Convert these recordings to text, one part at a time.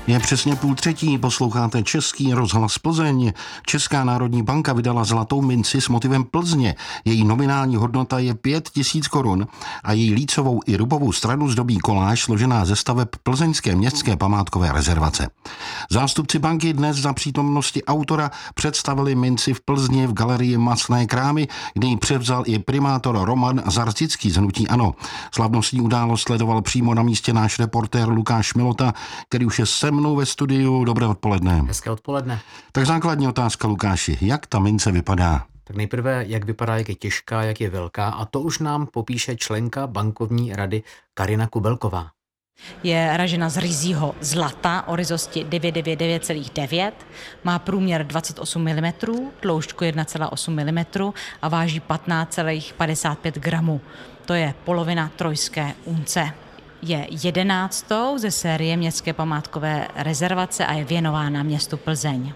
Je přesně 2:30, posloucháte Český rozhlas Plzeň. Česká národní banka vydala zlatou minci s motivem Plzně. Její nominální hodnota je 5 000 korun a její lícovou i rubovou stranu zdobí koláž složená ze staveb Plzeňské městské památkové rezervace. Zástupci banky dnes za přítomnosti autora představili minci v Plzni v galerii Masné krámy, kde ji převzal i primátor Roman Zarcický z hnutí ANO. Slavnostní událost sledoval přímo na místě náš reportér Lukáš Milota, který už je se mnou ve studiu. Dobré odpoledne. Hezké odpoledne. Tak základní otázka, Lukáši, jak ta mince vypadá? Tak nejprve, jak vypadá, jak je těžká, jak je velká, a to už nám popíše členka bankovní rady Karina Kubelková. Je ražena z ryzího zlata o ryzosti 999,9, má průměr 28 mm, tloušťku 1,8 mm a váží 15,55 gramů. To je polovina trojské unce. Je 11. ze série Městské památkové rezervace a je věnována městu Plzeň.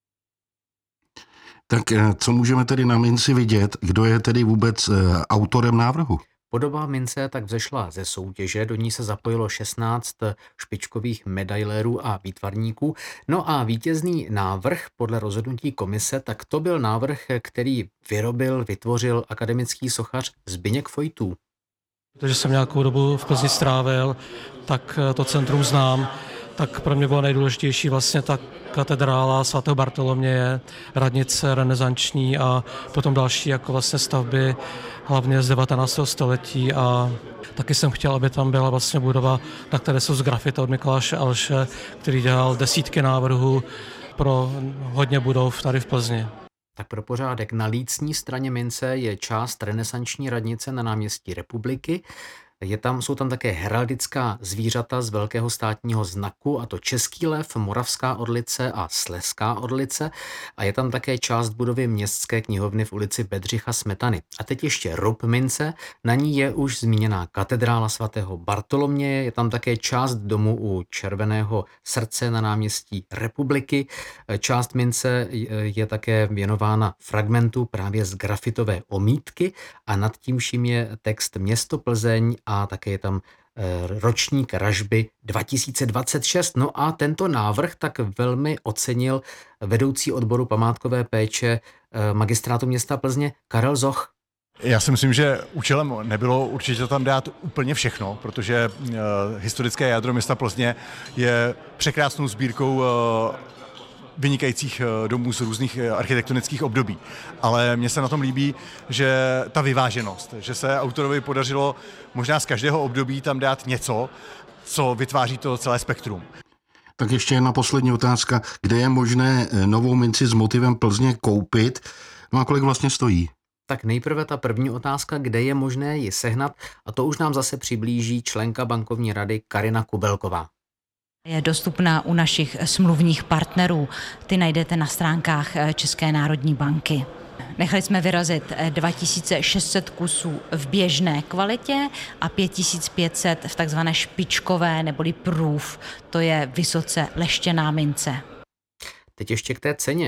Tak co můžeme tedy na minci vidět? Kdo je tedy vůbec autorem návrhu? Podoba mince tak vzešla ze soutěže, do ní se zapojilo 16 špičkových medailérů a výtvarníků. No a vítězný návrh podle rozhodnutí komise, tak to byl návrh, který vytvořil akademický sochař Zbyněk Fojtů. Protože jsem nějakou dobu v Plzni strávil, tak to centrum znám, tak pro mě bylo nejdůležitější vlastně ta katedrála svatého Bartoloměje, radnice renesanční a potom další jako vlastně stavby hlavně z 19. století a taky jsem chtěl, aby tam byla vlastně budova, na které jsou z grafita od Mikuláše Alše, který dělal desítky návrhů pro hodně budov tady v Plzni. Tak pro pořádek, na lícní straně mince je část renesanční radnice na náměstí Republiky. Jsou tam také heraldická zvířata z velkého státního znaku, a to Český lev, Moravská orlice a Slezská orlice. A je tam také část budovy Městské knihovny v ulici Bedřicha Smetany. A teď ještě rub mince, na ní je už zmíněná katedrála svatého Bartoloměje, je tam také část domu u Červeného srdce na náměstí Republiky. Část mince je také věnována fragmentu právě z grafitové omítky a nad tím vším je text Město Plzeň a také je tam ročník ražby 2026. No a tento návrh tak velmi ocenil vedoucí odboru památkové péče magistrátu města Plzně Karel Zoch. Já si myslím, že účelem nebylo určitě tam dát úplně všechno, protože historické jádro města Plzně je překrásnou sbírkou vynikajících domů z různých architektonických období. Ale mně se na tom líbí, že ta vyváženost, že se autorovi podařilo možná z každého období tam dát něco, co vytváří to celé spektrum. Tak ještě jedna poslední otázka. Kde je možné novou minci s motivem Plzně koupit? No a kolik vlastně stojí? Tak nejprve ta první otázka, kde je možné ji sehnat, a to už nám zase přiblíží členka bankovní rady Karina Kubelková. Je dostupná u našich smluvních partnerů. Ty najdete na stránkách České národní banky. Nechali jsme vyrazit 2600 kusů v běžné kvalitě a 5500 v takzvané špičkové neboli proof. To je vysoce leštěná mince. Teď ještě k té ceně.